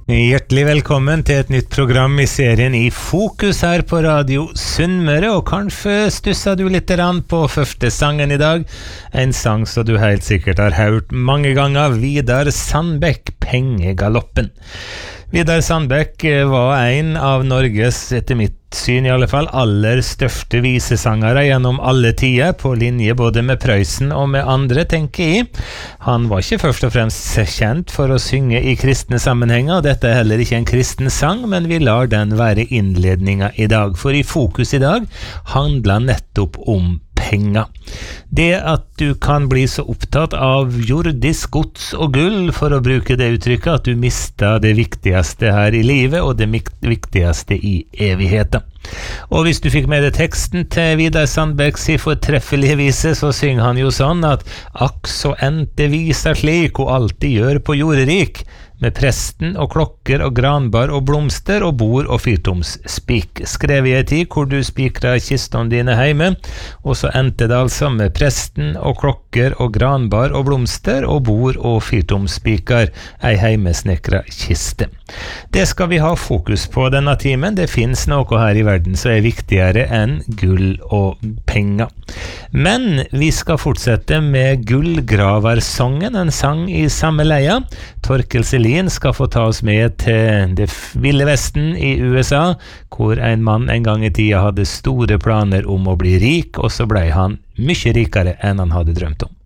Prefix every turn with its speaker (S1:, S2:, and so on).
S1: Hjertelig velkommen til et nytt program I serien I Fokus her på Radio Sunnmøre, og kanskje stusset du litt på første sangen I dag, en sang som du helt sikkert har hørt mange ganger, Vidar Sandbekk, Pengegaloppen. Vidar Sandbekk var en av Norges, etter mitt syn I alle fall, aller største visesangere gjennom alle tider, på linje både med Prøysen og med andre, tenker jeg. Han var ikke først og fremst kjent for å synge I kristne sammenhenger, og dette heller ikke en kristen sang, men vi lar den være innledningen I dag, for I fokus I dag handler nettopp om penger. Det at du kan bli så opptatt av jordisk gods og gull, for å bruke det uttrykket, at du mister det viktigste her I livet, og det viktigste I evigheten. Og hvis du fikk med deg teksten til Vidar Sandbekks fortreffelige vise, så synger han jo sånn at «Akk så endte visa slik, og alt de gjør på jorderik, med presten og klokker og granbar og blomster og bord og fyrtomsspik. Skrev I en tid hvor du spikret kistene dine hjemme, og så endte det altså med presten og klokker og granbar og blomster og bord og fyrtomsspikar, ei heimesnekra kiste. Det skal vi ha fokus på denne timen. Det finnes noe her I verden som viktigere enn gull og penger. Men vi skal fortsette med Gullgraversongen, en sang I samme leia. Torkel Selin skal få ta oss med til det ville vesten I USA, hvor en mann en gang I tida hadde store planer om å bli rik, og så ble han mye rikere enn han hadde drømt om.